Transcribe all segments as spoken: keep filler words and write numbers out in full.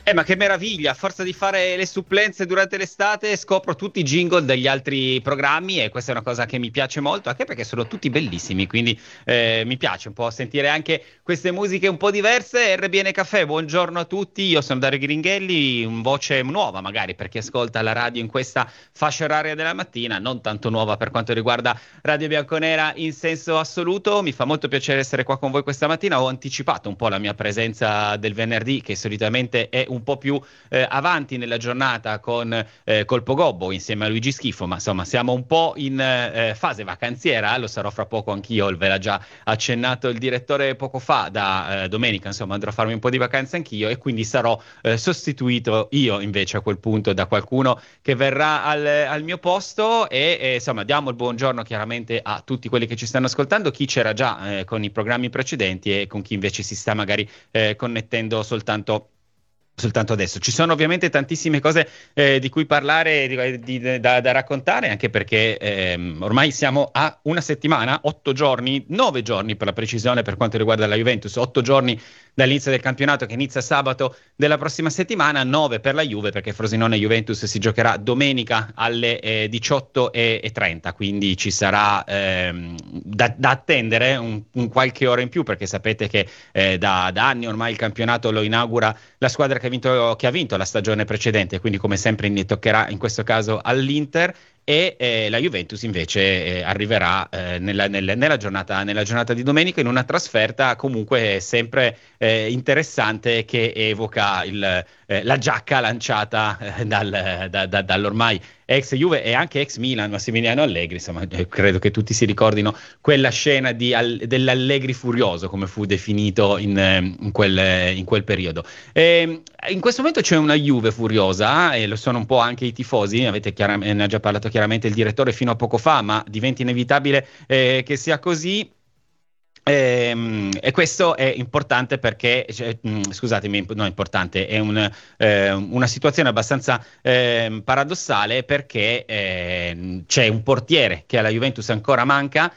Eh, ma che meraviglia, a forza di fare le supplenze durante l'estate scopro tutti i jingle degli altri programmi e questa è una cosa che mi piace molto, anche perché sono tutti bellissimi, quindi eh, mi piace un po' sentire anche queste musiche un po' diverse. R B N Caffè, buongiorno a tutti, io sono Dario Gringhelli, un voce nuova magari per chi ascolta la radio in questa fascia oraria della mattina, non tanto nuova per quanto riguarda Radio Bianconera in senso assoluto. Mi fa molto piacere essere qua con voi questa mattina, ho anticipato un po' la mia presenza del venerdì che solitamente è un un po' più eh, avanti nella giornata con eh, Colpo Gobbo insieme a Luigi Schifo, ma insomma siamo un po' in eh, fase vacanziera, lo sarò fra poco anch'io, ve l'ha già accennato il direttore poco fa, da eh, domenica insomma andrò a farmi un po' di vacanze anch'io e quindi sarò eh, sostituito io invece a quel punto da qualcuno che verrà al, al mio posto e eh, insomma diamo il buongiorno chiaramente a tutti quelli che ci stanno ascoltando, chi c'era già eh, con i programmi precedenti e con chi invece si sta magari eh, connettendo soltanto soltanto adesso. Ci sono ovviamente tantissime cose eh, di cui parlare, di, di, da, da raccontare, anche perché ehm, ormai siamo a una settimana, otto giorni, nove giorni per la precisione per quanto riguarda la Juventus, otto giorni dall'inizio del campionato che inizia sabato della prossima settimana, nove per la Juve perché Frosinone-Juventus si giocherà domenica alle eh, diciotto e trenta, quindi ci sarà ehm, da, da attendere un, un qualche ora in più perché sapete che eh, da, da anni ormai il campionato lo inaugura la squadra che ha vinto, che ha vinto la stagione precedente, quindi come sempre ne toccherà in questo caso all'Inter e eh, la Juventus invece eh, arriverà eh, nella, nel, nella, giornata, nella giornata di domenica in una trasferta comunque sempre eh, interessante che evoca il, eh, la giacca lanciata eh, dal, da, da, dall'ormai ex Juve e anche ex Milan Massimiliano Allegri, insomma eh, credo che tutti si ricordino quella scena di, al, dell'Allegri furioso come fu definito in, in, quel, in quel periodo. E, in questo momento c'è una Juve furiosa e lo sono un po' anche i tifosi, avete chiaram- ne ha già parlato chiaramente il direttore fino a poco fa, ma diventa inevitabile eh, che sia così. E, e questo è importante perché, cioè, mh, scusatemi, no, importante, è un, eh, una situazione abbastanza eh, paradossale perché eh, c'è un portiere che alla Juventus ancora manca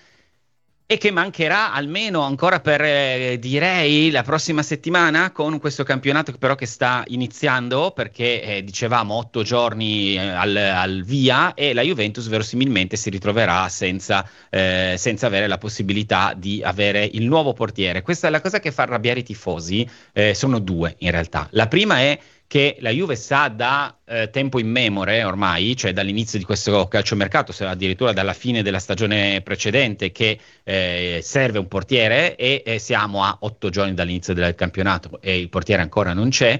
e che mancherà almeno ancora per, eh, direi, la prossima settimana con questo campionato però che sta iniziando perché eh, dicevamo otto giorni eh, al, al via e la Juventus verosimilmente si ritroverà senza, eh, senza avere la possibilità di avere il nuovo portiere. Questa è la cosa che fa arrabbiare i tifosi, eh, sono due in realtà. La prima è che la Juve sa da eh, tempo immemore ormai, cioè dall'inizio di questo calciomercato, se addirittura dalla fine della stagione precedente, che eh, serve un portiere e, e siamo a otto giorni dall'inizio del campionato e il portiere ancora non c'è.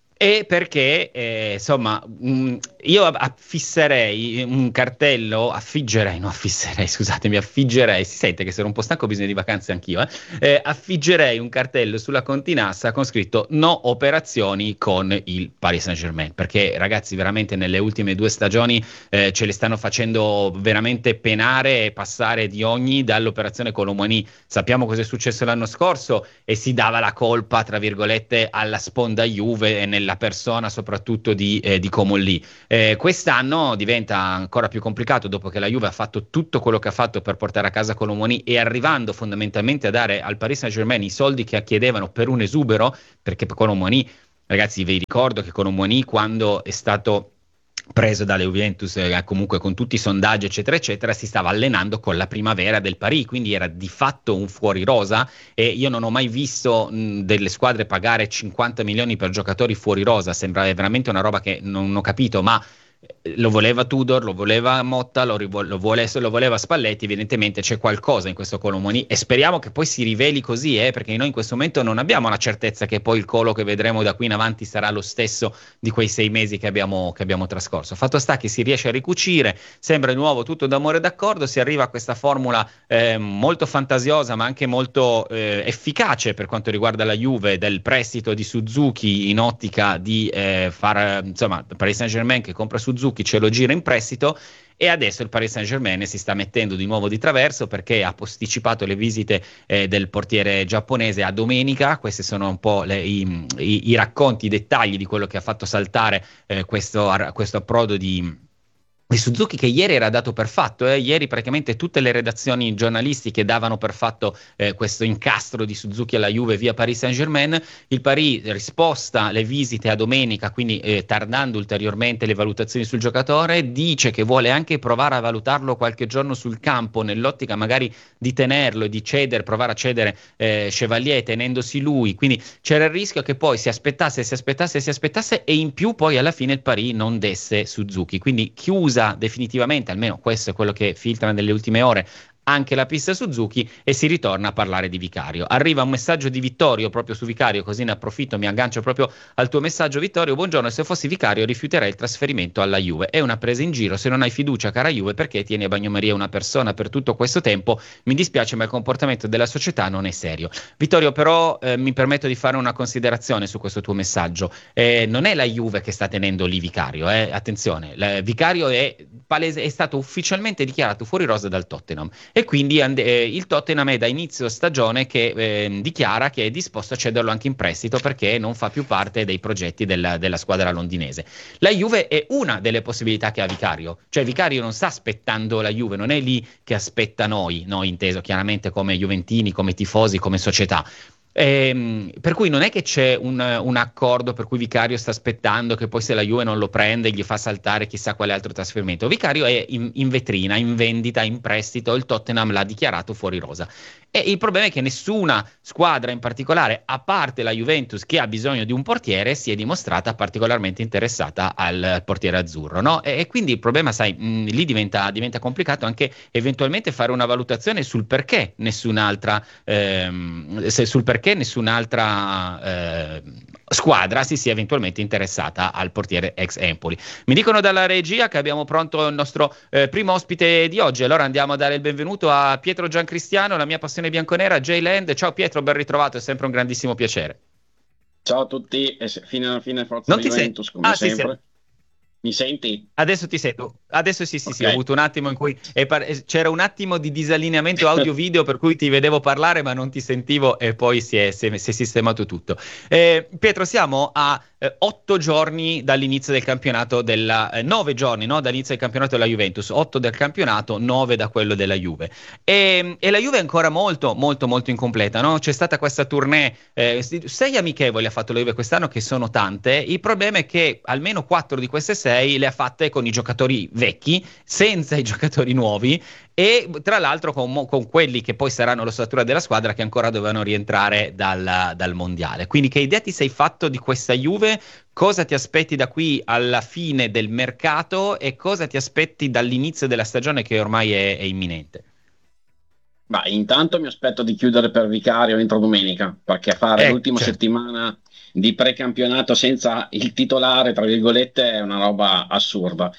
E perché, eh, insomma, mh, io affisserei un cartello, affiggerei, no affisserei, scusatemi, affiggerei, si sente che sono un po' stanco, ho bisogno di vacanze anch'io, eh? Eh, affiggerei un cartello sulla continassa con scritto no operazioni con il Paris Saint-Germain, perché ragazzi veramente nelle ultime due stagioni eh, ce le stanno facendo veramente penare e passare di ogni dall'operazione Colomani. Sappiamo cosa è successo l'anno scorso e si dava la colpa, tra virgolette, alla sponda Juve e nella la persona soprattutto di, eh, di Comolli. Eh, quest'anno diventa ancora più complicato dopo che la Juve ha fatto tutto quello che ha fatto per portare a casa Colomoni e arrivando fondamentalmente a dare al Paris Saint-Germain i soldi che chiedevano per un esubero, perché Colomoni, ragazzi vi ricordo che Colomoni quando è stato preso dalle Juventus, eh, comunque con tutti i sondaggi eccetera eccetera, si stava allenando con la primavera del Paris, quindi era di fatto un fuori rosa e io non ho mai visto mh, delle squadre pagare cinquanta milioni per giocatori fuori rosa, sembra veramente una roba che non ho capito, ma lo voleva Tudor, lo voleva Motta, lo, rivo- lo, vuole, lo voleva Spalletti, evidentemente c'è qualcosa in questo Colomoni e speriamo che poi si riveli così, eh, perché noi in questo momento non abbiamo la certezza che poi il Colo che vedremo da qui in avanti sarà lo stesso di quei sei mesi che abbiamo, che abbiamo trascorso. Fatto sta che si riesce a ricucire, sembra di nuovo tutto d'amore e d'accordo, si arriva a questa formula eh, molto fantasiosa ma anche molto eh, efficace per quanto riguarda la Juve del prestito di Suzuki in ottica di eh, far, insomma, Paris Saint-Germain che compra Suzuki ce lo gira in prestito e adesso il Paris Saint-Germain si sta mettendo di nuovo di traverso perché ha posticipato le visite eh, del portiere giapponese a domenica. Questi sono un po' le, i, i, i racconti, i dettagli di quello che ha fatto saltare eh, questo, questo approdo di di Suzuki, che ieri era dato per fatto, eh? Ieri praticamente tutte le redazioni giornalistiche davano per fatto eh, questo incastro di Suzuki alla Juve via Paris Saint-Germain. Il Paris risposta le visite a domenica, quindi eh, tardando ulteriormente le valutazioni sul giocatore, dice che vuole anche provare a valutarlo qualche giorno sul campo, nell'ottica magari di tenerlo e di cedere, provare a cedere eh, Chevalier tenendosi lui, quindi c'era il rischio che poi si aspettasse, si aspettasse, si aspettasse e in più poi alla fine il Paris non desse Suzuki, quindi chiusa definitivamente, almeno questo è quello che filtra nelle ultime ore, anche la pista Suzuki, e si ritorna a parlare di Vicario. Arriva un messaggio di Vittorio proprio su Vicario, così ne approfitto, mi aggancio proprio al tuo messaggio. Vittorio, buongiorno, se fossi Vicario rifiuterei il trasferimento alla Juve, è una presa in giro, se non hai fiducia cara Juve perché tieni a bagnomaria una persona per tutto questo tempo, mi dispiace ma il comportamento della società non è serio. Vittorio, però eh, mi permetto di fare una considerazione su questo tuo messaggio, eh, non è la Juve che sta tenendo lì Vicario, eh? Attenzione, la, Vicario è, palese, è stato ufficialmente dichiarato fuori rosa dal Tottenham e quindi eh, il Tottenham è da inizio stagione che eh, dichiara che è disposto a cederlo anche in prestito perché non fa più parte dei progetti della, della squadra londinese. La Juve è una delle possibilità che ha Vicario, cioè Vicario non sta aspettando la Juve, non è lì che aspetta noi, noi inteso chiaramente come juventini, come tifosi, come società. Ehm, per cui non è che c'è un, un accordo per cui Vicario sta aspettando che poi se la Juve non lo prende gli fa saltare chissà quale altro trasferimento. Vicario è in, in vetrina, in vendita, in prestito, il Tottenham l'ha dichiarato fuori rosa. E il problema è che nessuna squadra in particolare, a parte la Juventus che ha bisogno di un portiere, si è dimostrata particolarmente interessata al portiere azzurro, no? E, e quindi il problema, sai, mh, lì diventa, diventa complicato anche eventualmente fare una valutazione sul perché nessun'altra ehm, se, sul perché nessun'altra eh, squadra si sia eventualmente interessata al portiere ex Empoli. Mi dicono dalla regia che abbiamo pronto il nostro eh, primo ospite di oggi, allora andiamo a dare il benvenuto a Pietro Giancristiano, la mia passione bianconera, J-Land. Ciao Pietro, ben ritrovato, è sempre un grandissimo piacere. Ciao a tutti, e se- fine alla fine forza Non ti Juventus sento? come Ah, sì, sì. sempre. Mi senti? Adesso ti sento. Adesso sì, sì, sì, ho Ok. avuto un attimo in cui è par- c'era un attimo di disallineamento audio-video per cui ti vedevo parlare ma non ti sentivo e poi si è, si è- si è sistemato tutto. Eh, Pietro, siamo a eh, otto giorni dall'inizio del campionato della... eh, nove giorni, no? Dall'inizio del campionato della Juventus, otto del campionato, nove da quello della Juve. E, e la Juve è ancora molto, molto, molto incompleta, no? C'è stata questa tournée, eh, sei amichevoli ha fatto la Juve quest'anno, che sono tante. Il problema è che almeno quattro di queste sei le ha fatte con i giocatori vecchi, senza i giocatori nuovi, e tra l'altro con, mo- con quelli che poi saranno l'ossatura della squadra che ancora dovevano rientrare dal, dal mondiale. Quindi che idea ti sei fatto di questa Juve? Cosa ti aspetti da qui alla fine del mercato e cosa ti aspetti dall'inizio della stagione che ormai è, è imminente? Ma intanto mi aspetto di chiudere per Vicario entro domenica, perché fare Eh, l'ultima certo. settimana di precampionato senza il titolare, tra virgolette, è una roba assurda.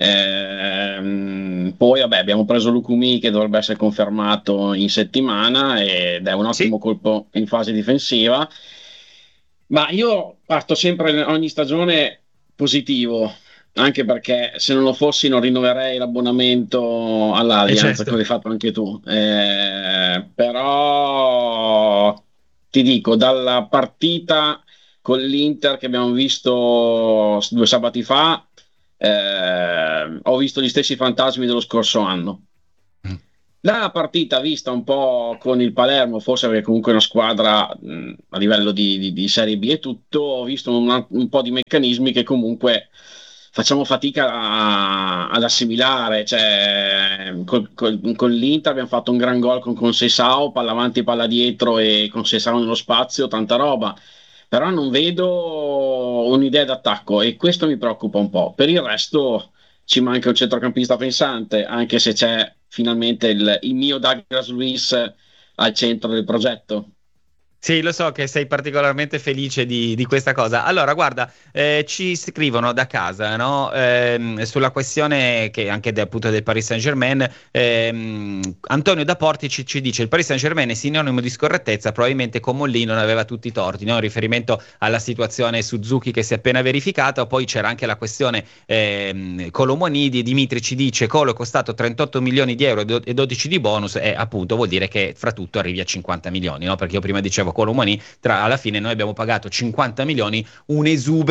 Ehm, poi, vabbè, abbiamo preso Lucumi che dovrebbe essere confermato in settimana ed è un Sì, ottimo colpo in fase difensiva. Ma io parto sempre in ogni stagione positivo, anche perché se non lo fossi non rinnoverei l'abbonamento è all'Allianz, certo. come hai fatto anche tu. Eh, però ti dico, dalla partita con l'Inter che abbiamo visto due sabati fa, eh, ho visto gli stessi fantasmi dello scorso anno. Mm. La partita vista un po' con il Palermo, forse perché comunque è una squadra mh, a livello di, di- di Serie B e tutto, ho visto una- un po' di meccanismi che comunque facciamo fatica a- ad assimilare. Cioè, col- col- con l'Inter abbiamo fatto un gran gol con, con Sessao, palla avanti, palla dietro e con Sessao nello spazio, tanta roba. Però non vedo un'idea d'attacco e questo mi preoccupa un po'. Per il resto ci manca un centrocampista pensante, anche se c'è finalmente il, il mio Douglas Luiz al centro del progetto. Sì, lo so che sei particolarmente felice di, di questa cosa. Allora, guarda, eh, ci scrivono da casa, no? Ehm, sulla questione che anche de- appunto del Paris Saint-Germain. ehm, Antonio da Portici ci dice: il Paris Saint-Germain è sinonimo di scorrettezza, probabilmente con Mollini non aveva tutti i torti, no? In riferimento alla situazione Suzuki che si è appena verificata. Poi c'era anche la questione ehm, Colomonidi. Dimitri ci dice: Colo è costato trentotto milioni di euro e do- e dodici di bonus, e appunto vuol dire che fra tutto arrivi a cinquanta milioni, no? Perché io prima dicevo Colomani, tra alla fine noi abbiamo pagato cinquanta milioni, un esubero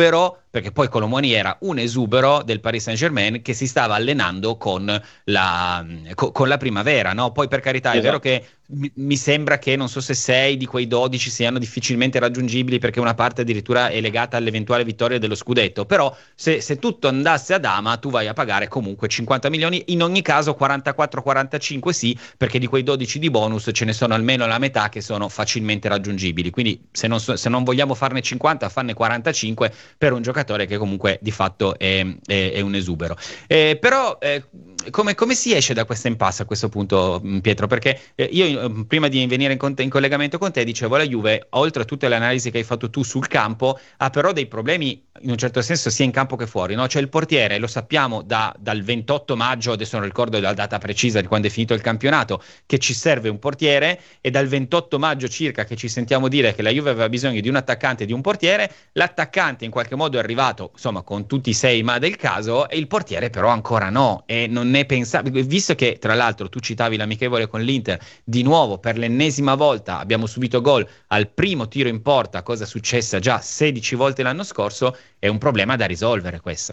perché poi Kolo Muani era un esubero del Paris Saint-Germain che si stava allenando con la, co- con la primavera, no? Poi per carità è vero Esatto. che mi, mi sembra che non so se sei di quei dodici siano difficilmente raggiungibili perché una parte addirittura è legata all'eventuale vittoria dello scudetto, però se, se tutto andasse ad ama tu vai a pagare comunque cinquanta milioni, in ogni caso quarantaquattro quarantacinque sì, perché di quei dodici di bonus ce ne sono almeno la metà che sono facilmente raggiungibili, quindi se non, so, se non vogliamo farne cinquanta, farne quarantacinque per un giocatore che comunque di fatto è, è, è un esubero. Eh, però eh, come, come, si esce da questa impasse a questo punto, Pietro? Perché eh, io prima di venire in, in, collegamento con te dicevo la Juve, oltre a tutte le analisi che hai fatto tu sul campo, ha però dei problemi in un certo senso sia in campo che fuori, no? Cioè il portiere, lo sappiamo da, dal ventotto maggio, adesso non ricordo la data precisa di quando è finito il campionato, che ci serve un portiere, e dal ventotto maggio circa che ci sentiamo dire che la Juve aveva bisogno di un attaccante e di un portiere, l'attaccante in qualche modo è arrivato, insomma, con tutti i sei ma del caso, e il portiere però ancora no, e non ne pensavo, visto che tra l'altro tu citavi l'amichevole con l'Inter, di nuovo per l'ennesima volta abbiamo subito gol al primo tiro in porta, cosa successa già sedici volte l'anno scorso, è un problema da risolvere questo.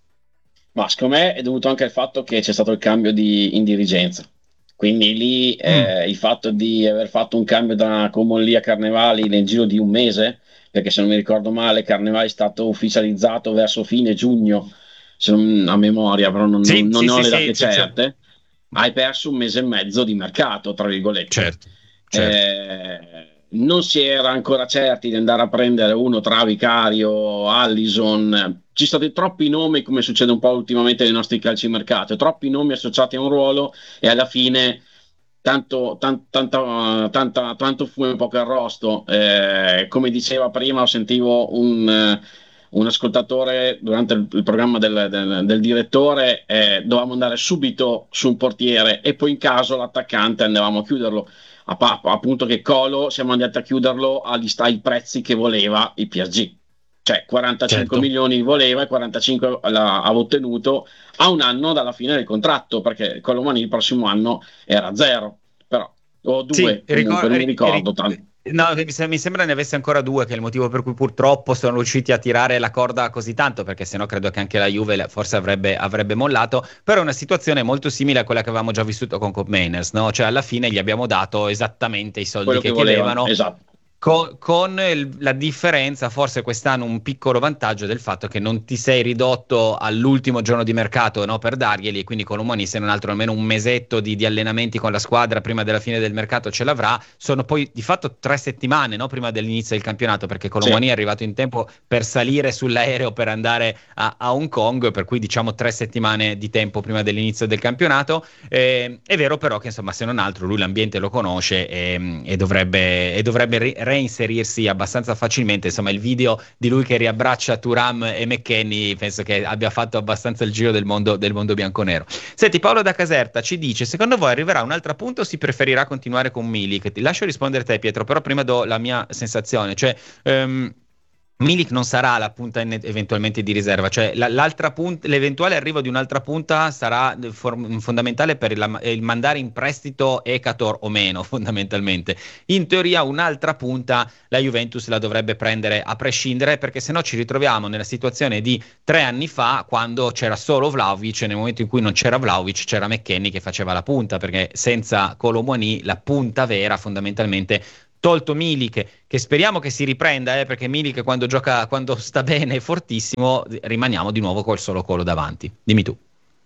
Ma secondo me è dovuto anche al fatto che c'è stato il cambio di, in dirigenza. Quindi lì Mm. eh, il fatto di aver fatto un cambio da Comolli a Carnevali nel giro di un mese, perché se non mi ricordo male, Carnevali è stato ufficializzato verso fine giugno, se non, a memoria, però non, non- Sì, non sì, ne ho sì, le sì, date sì, sì. certe. Hai perso un mese e mezzo di mercato, tra virgolette. Certo, certo. Eh, non si era ancora certi di andare a prendere uno tra Vicario, Allison. Ci sono stati troppi nomi, come succede un po' ultimamente nei nostri calciomercato, troppi nomi associati a un ruolo e alla fine tanto, tan- tanta- tanta- tanto fumo e poco arrosto. Eh, come diceva prima, sentivo un, eh, un ascoltatore durante il, il programma del, del- del direttore, eh, dovevamo andare subito su un portiere e poi in caso l'attaccante andavamo a chiuderlo. A pa- appunto che Colo siamo andati a chiuderlo agli sta- ai prezzi che voleva il P S G. Cioè quarantacinque Certo. milioni voleva e quarantacinque l'ha- ha ottenuto a un anno dalla fine del contratto, perché Colomani il prossimo anno era zero, però, o Sì, due ricor- comunque, non mi ri- ricordo ri- tanto. no, mi se- mi sembra ne avesse ancora due, che è il motivo per cui purtroppo sono riusciti a tirare la corda così tanto, perché sennò credo che anche la Juve le- forse avrebbe, avrebbe mollato, però è una situazione molto simile a quella che avevamo già vissuto con Cop Mainers, no? Cioè alla fine gli abbiamo dato esattamente i soldi Quello che che volevano, chiedevano, esatto. co- con il- la differenza, forse quest'anno un piccolo vantaggio del fatto che non ti sei ridotto all'ultimo giorno di mercato, no, per darglieli, e quindi con Umani se non altro almeno un mesetto di, di allenamenti con la squadra prima della fine del mercato ce l'avrà. Sono poi di fatto tre settimane, no, prima dell'inizio del campionato, perché Sì. Colomani è arrivato in tempo per salire sull'aereo per andare a, a Hong Kong, per cui diciamo tre settimane di tempo prima dell'inizio del campionato. Eh, è vero però che insomma se non altro lui l'ambiente lo conosce e, e dovrebbe, e dovrebbe ri- reinserirsi abbastanza facilmente. Insomma, il video di lui che riabbraccia Thuram e McKennie penso che abbia fatto abbastanza il giro del mondo, del mondo bianconero. Senti, Paolo da Caserta ci dice: secondo voi arriverà un'altra punta o si preferirà continuare con Milik? Ti lascio rispondere te, Pietro, però prima do la mia sensazione. Cioè, ehm, Milik non sarà la punta in- eventualmente di riserva, cioè la- l'altra punta, l'eventuale arrivo di un'altra punta sarà eh, for- fondamentale per il, il mandare in prestito Ekator o meno, fondamentalmente. In teoria un'altra punta la Juventus la dovrebbe prendere a prescindere, perché sennò ci ritroviamo nella situazione di tre anni fa, quando c'era solo Vlahovic e nel momento in cui non c'era Vlahovic c'era McKennie che faceva la punta, perché senza Kolo Muani la punta vera fondamentalmente, tolto Milik, che speriamo che si riprenda, eh, perché Milik quando gioca, quando sta bene è fortissimo, rimaniamo di nuovo col solo Colo davanti. Dimmi tu.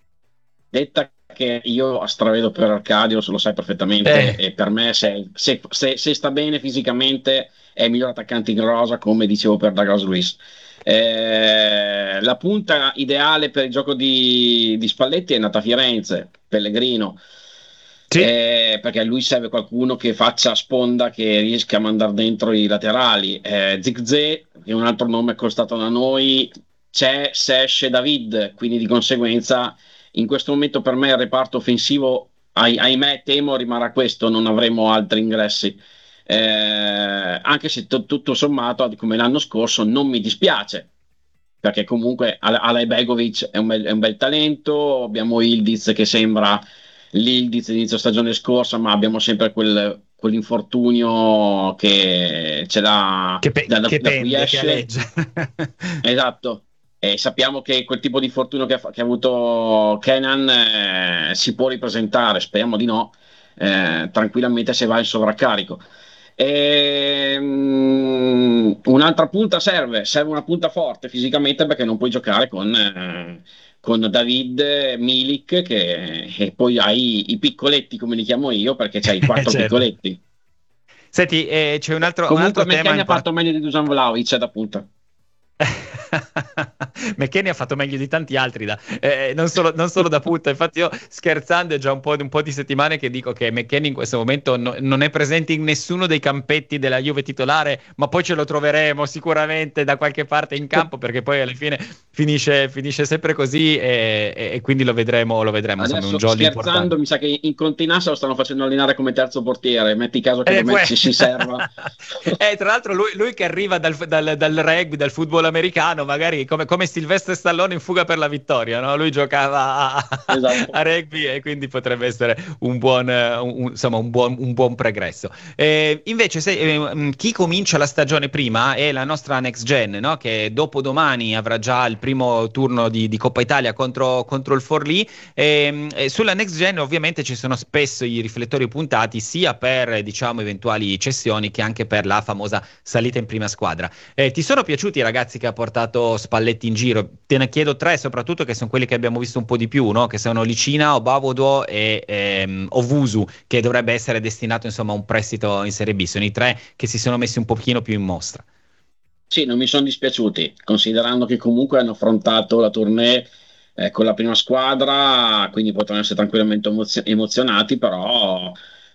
Detta che io stravedo per Arcadio, lo sai perfettamente, Eh, e per me se, se- se- se sta bene fisicamente è il miglior attaccante in rosa, come dicevo per Douglas Luiz. Eh, la punta ideale per il gioco di, di Spalletti è nata a Firenze, Pellegrino, sì, eh, perché a lui serve qualcuno che faccia sponda, che riesca a mandare dentro i laterali. Eh, Zigze, che è un altro nome costato da noi, c'è Sesh e David, quindi di conseguenza in questo momento per me il reparto offensivo, ah- ahimè, temo rimarrà questo, non avremo altri ingressi. Eh, anche se t- tutto sommato, come l'anno scorso, non mi dispiace, perché comunque Ale- Alej Begovic è un bel, è un bel talento, abbiamo Ildiz che sembra l'Ildiz inizio stagione scorsa, ma abbiamo sempre quel, quell'infortunio che ce l'ha che, pe- da, da- che da cui pende, che esce. aleggia. Esatto. e sappiamo che quel tipo di fortuna che ha, che ha avuto Kenan eh, si può ripresentare, speriamo di no, eh, tranquillamente se va in sovraccarico. E, mm, un'altra punta serve, serve una punta forte fisicamente perché non puoi giocare con, eh, con David Milik che, e poi hai i piccoletti come li chiamo io perché c'hai i quattro Certo. piccoletti. Senti, eh, c'è un altro, un Comunque altro tema McKennie ha fatto importante. meglio di Dusan Vlahovic da punta. McKennie ha fatto meglio di tanti altri, da, eh, non, solo, non solo da punta. Infatti, io scherzando è già un po', un po' di settimane che dico che McKennie in questo momento no- non è presente in nessuno dei campetti della Juve titolare, ma poi ce lo troveremo sicuramente da qualche parte in campo perché poi alla fine finisce, finisce sempre così e, e- e quindi lo vedremo, lo vedremo. Insomma, è un Adesso jolly scherzando, importante. mi sa che in Continassa lo stanno facendo allenare come terzo portiere. Metti caso che Eh, poi- Domenici si serva. Eh, tra l'altro lui, lui che arriva dal, dal- dal rugby, dal football americano, magari come, come Sylvester Stallone in Fuga per la vittoria, no? Lui giocava a, Esatto. a rugby e quindi potrebbe essere un buon, eh, un- insomma, un buon, un buon pregresso. Eh, invece, se, eh, mh, chi comincia la stagione prima è la nostra next gen, no? Che dopo domani avrà già il primo turno di, di Coppa Italia contro, contro il Forlì. E, e sulla next gen ovviamente ci sono spesso i riflettori puntati sia per diciamo eventuali cessioni che anche per la famosa salita in prima squadra. Eh, ti sono piaciuti i ragazzi che ha portato Spalletti in giro? Te ne chiedo tre soprattutto che sono quelli che abbiamo visto un po' di più, no? Che sono Licina, Obavodo e ehm, Ovusu che dovrebbe essere destinato insomma a un prestito in Serie B. Sono i tre che si sono messi un pochino più in mostra. Sì, non mi sono dispiaciuti, considerando che comunque hanno affrontato la tournée eh, con la prima squadra, quindi potranno essere tranquillamente emozio- emozionati, però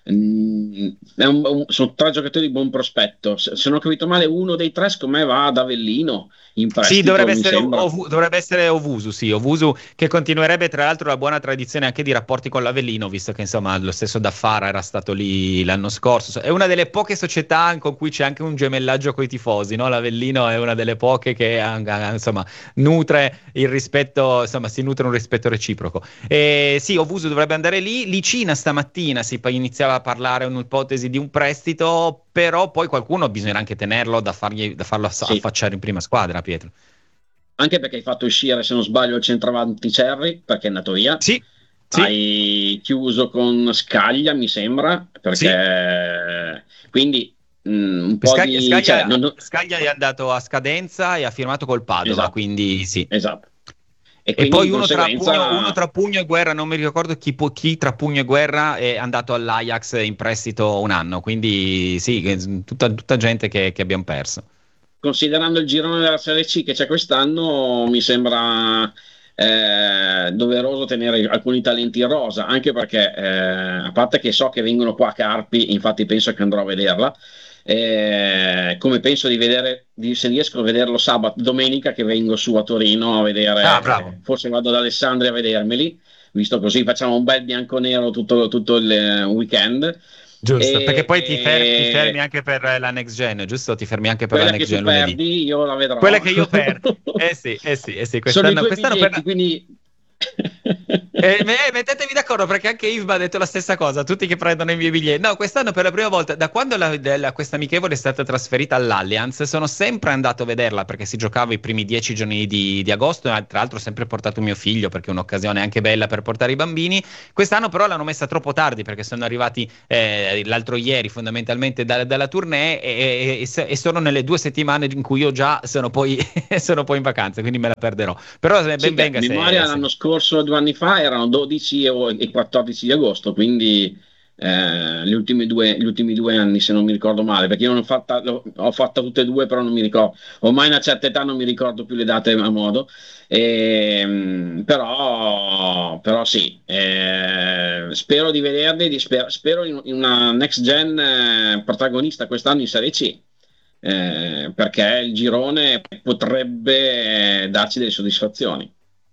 mm, è un- un- sono tre giocatori di buon prospetto. Se, se non ho capito male, uno dei tre, secondo me, va ad Avellino in Sì, prestito, dovrebbe mi essere, sembra. Ovu- dovrebbe essere Ovusu, sì, Ovusu che continuerebbe tra l'altro la buona tradizione anche di rapporti con l'Avellino, visto che insomma lo stesso Daffara era stato lì l'anno scorso. È una delle poche società con cui c'è anche un gemellaggio coi tifosi, no? L'Avellino è una delle poche che ah, ah, insomma nutre il rispetto, insomma si nutre un rispetto reciproco. E sì, Ovusu dovrebbe andare lì. Licina stamattina si pa- iniziava a parlare un'ipotesi di un prestito, però poi qualcuno bisognerà anche tenerlo da, fargli, da farlo ass- Sì, affacciare in prima squadra, Pietro. anche perché hai fatto uscire, se non sbaglio, il centravanti Cerri, perché è andato via. Sì, sì, Hai chiuso con Scaglia, mi sembra, sì. perché quindi mh, un po' Scaglia, di... Cioè, Scaglia- non- non- Scaglia è andato a scadenza e ha firmato col Padova, esatto, quindi sì. esatto. E E quindi di poi uno tra Pugno, uno conseguenza, tra Pugno e Guerra, non mi ricordo chi, po- chi tra Pugno e Guerra è andato all'Ajax in prestito un anno, quindi sì, che- tutta, tutta gente che, che abbiamo perso. considerando il girone della Serie C che c'è quest'anno, mi sembra eh, doveroso tenere alcuni talenti in rosa, anche perché, eh, a parte che so che vengono qua a Carpi, infatti penso che andrò a vederla, eh, come penso di vedere, di- se riesco a vederlo sabato, domenica che vengo su a Torino a Ah, vedere, bravo. forse vado ad Alessandria a vedermeli, visto così facciamo un bel bianco-nero tutto, tutto il eh, weekend. Giusto, perché E, poi ti, fer- ti fermi e anche per la next gen, giusto? Ti fermi anche per la quella che next tu gen lunedì. perdi, io la Quella vedrò. che io perdo. Eh sì, eh sì, eh sì, Sono i quest'anno, tuoi quest'anno per biglietti, la- quindi Eh, me- eh, mettetevi d'accordo perché anche Yves mi ha detto la stessa cosa, tutti che prendono i miei biglietti. No, quest'anno per la prima volta, da quando la, la- questa amichevole è stata trasferita all'Allianz, sono sempre andato a vederla perché si giocava i primi dieci giorni di, di agosto e tra l'altro ho sempre portato mio figlio perché è un'occasione anche bella per portare i bambini. Quest'anno però l'hanno messa troppo tardi perché sono arrivati eh, l'altro ieri fondamentalmente da- dalla tournée e, e- e sono nelle due settimane in cui io già sono poi, sono poi in vacanza, quindi me la perderò. Però eh, sì ben che a venga se... memoria se- l'anno scorso, due anni fa, erano dodici e o- e quattordici di agosto, quindi eh, gli ultimi due, gli ultimi due anni, se non mi ricordo male, perché io non ho fatta, l'ho- ho fatta tutte e due, però non mi ricordo, ormai a una certa età non mi ricordo più le date a modo. Ehm, però, però sì, eh, spero di vederli, di- spero, spero in, in una next gen eh, protagonista quest'anno in Serie C. Eh, perché il girone potrebbe eh, darci delle soddisfazioni.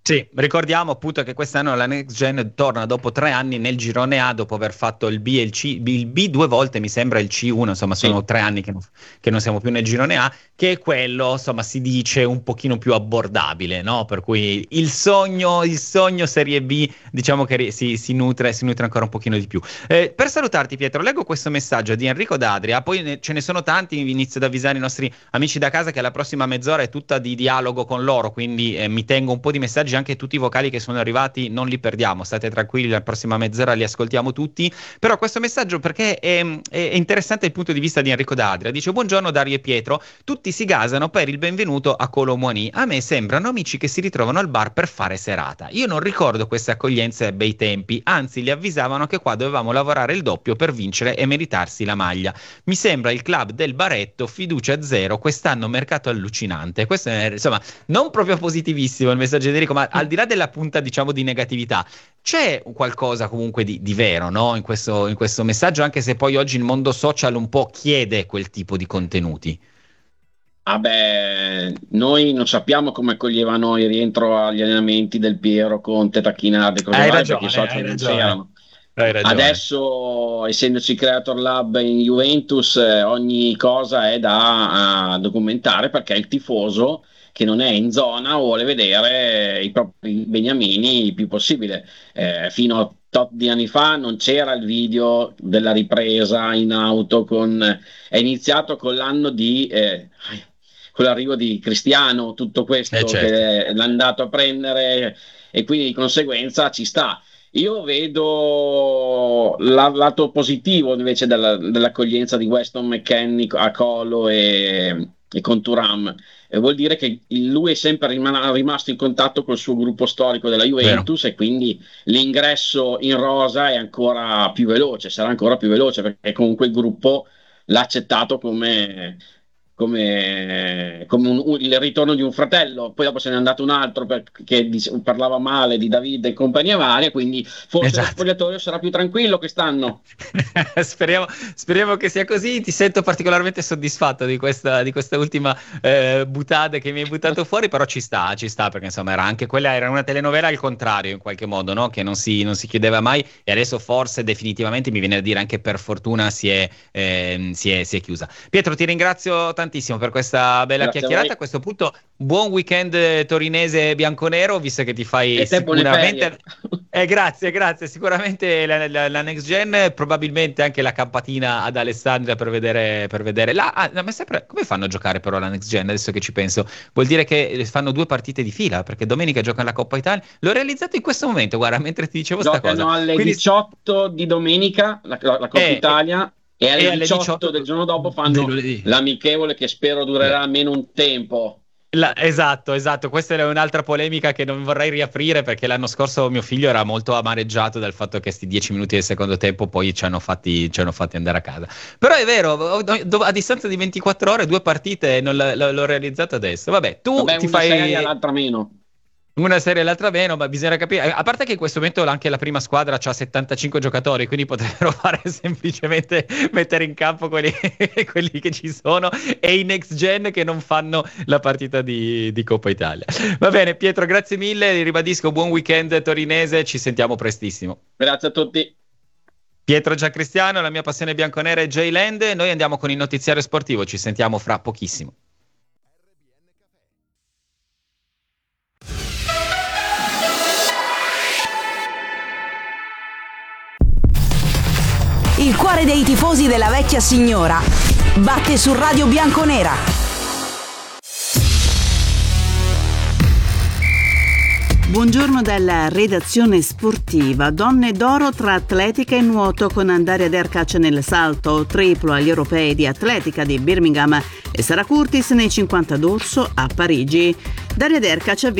Sì, ricordiamo appunto che quest'anno la Next Gen torna dopo tre anni nel girone A, dopo aver fatto il B e il C, il B due volte, mi sembra il C uno, insomma sono Sì. tre anni che non, che non siamo più nel girone A, che è quello, insomma, si dice un pochino più abbordabile, no? Per cui il sogno, il sogno Serie B, diciamo che ri- si, si nutre, si nutre ancora un pochino di più. Eh, per salutarti Pietro, leggo questo messaggio di Enrico D'Adria, poi ne- ce ne sono tanti, inizio ad avvisare i nostri amici da casa che la prossima mezz'ora è tutta di dialogo con loro, quindi eh, mi tengo un po' di messaggi, anche tutti i vocali che sono arrivati non li perdiamo, state tranquilli, la prossima mezz'ora li ascoltiamo tutti. Però questo messaggio, perché è, è, è interessante il punto di vista di Enrico D'Adria, dice: buongiorno Dario e Pietro, tutti si gasano per il benvenuto a Colomboani, a me sembrano amici che si ritrovano al bar per fare serata, io non ricordo queste accoglienze ai bei tempi, anzi li avvisavano che qua dovevamo lavorare il doppio per vincere e meritarsi la maglia, mi sembra il club del baretto, fiducia zero, quest'anno mercato allucinante. Questo è, insomma, non proprio positivissimo il messaggio di Enrico, ma al di là della punta, diciamo, di negatività, c'è qualcosa comunque di, di vero, no? In questo, in questo messaggio, anche se poi oggi il mondo social un po' chiede quel tipo di contenuti. Ah beh, noi non sappiamo come accoglievano il rientro agli allenamenti del Piero, Conte, Tacchinardi e cose Hai varie, perché i ragione, social hai non ragione, c'erano. hai ragione. Adesso, essendoci Creator Lab in Juventus, eh, ogni cosa è da a documentare, perché il tifoso che non è in zona vuole vedere i propri beniamini il più possibile. Eh, fino a tot di anni fa non c'era il video della ripresa in auto con... È iniziato con l'anno di... eh, con l'arrivo di Cristiano, tutto Eh questo certo. che l'ha andato a prendere, e quindi di conseguenza ci sta. Io vedo il lato positivo invece della- dell'accoglienza di Weston McKennie a Colo e, e con Thuram. E vuol dire che lui è sempre rimana- rimasto in contatto col suo gruppo storico della Vero. Juventus, e quindi l'ingresso in rosa è ancora più veloce, sarà ancora più veloce, perché comunque il gruppo l'ha accettato come, come, come un- un- il ritorno di un fratello. Poi dopo se n'è andato un altro perché dice- parlava male di Davide e compagnia varia, quindi forse lo Esatto. spogliatoio sarà più tranquillo quest'anno. Speriamo, speriamo che sia così. Ti sento particolarmente soddisfatto di questa, di questa ultima eh, butade che mi hai buttato fuori, però ci sta, ci sta, perché insomma era anche quella, era una telenovela al contrario in qualche modo, no? Che non si, non si chiudeva mai, e adesso forse definitivamente, mi viene a dire anche per fortuna, si è, ehm, si è, si è chiusa. Pietro, ti ringrazio tantissimo per questa bella Grazie a chiacchierata. A voi questo punto, buon weekend eh, torinese bianconero, visto che ti fai e te buone ferie. sicuramente... Eh, grazie, grazie. Sicuramente la, la- la next gen, probabilmente anche la campatina ad Alessandria per vedere, per vedere. Là, ah, no, ma sempre, come fanno a giocare però la next gen? Adesso che ci penso, vuol dire che fanno due partite di fila, perché domenica giocano la Coppa Italia. L'ho realizzato in questo momento, guarda, mentre ti dicevo sta cosa. Giocano alle Quindi, diciotto di domenica la, la- la Coppa eh, eh, Italia, e alle e alle diciotto diciotto del giorno dopo di fanno lunedì. l'amichevole, che spero durerà almeno un tempo. La- esatto, esatto, questa è un'altra polemica che non vorrei riaprire, perché l'anno scorso mio figlio era molto amareggiato dal fatto che sti dieci minuti del secondo tempo poi ci hanno fatti, ci hanno fatti andare a casa. Però è vero, ho- do- a distanza di ventiquattro ore, due partite non l- l- l'ho realizzato adesso. Vabbè, tu Vabbè, ti una serie, fai l'altra meno. una serie e l'altra meno, ma bisogna capire. A parte che in questo momento anche la prima squadra ha settantacinque giocatori, quindi potrebbero fare semplicemente mettere in campo quelli, quelli che ci sono, e i next gen che non fanno la partita di, di Coppa Italia. Va bene, Pietro, grazie mille. Ribadisco, buon weekend torinese. Ci sentiamo prestissimo. Grazie a tutti. Pietro Giancristiano, la mia passione bianconera è J-Land. Noi andiamo con il notiziario sportivo. Ci sentiamo fra pochissimo. Il cuore dei tifosi della vecchia signora batte su Radio Bianconera. Buongiorno dalla redazione sportiva. Donne d'oro tra atletica e nuoto, con Daria Derkac nel salto triplo agli europei di atletica di Birmingham e Sara Curtis nei cinquanta d'orso a Parigi. Daria Derkac ha